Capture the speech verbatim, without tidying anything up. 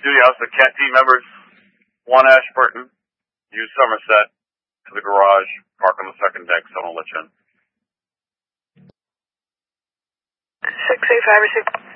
Studio House, the Cat team members, one Ashburton, use Somerset to the garage, park on the second deck, someone will let you in. six eight five or six.